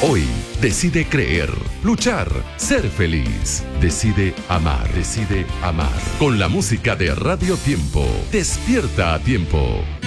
Hoy decide creer, luchar, ser feliz. Decide amar, decide amar. Con la música de Radio Tiempo. Despierta a tiempo.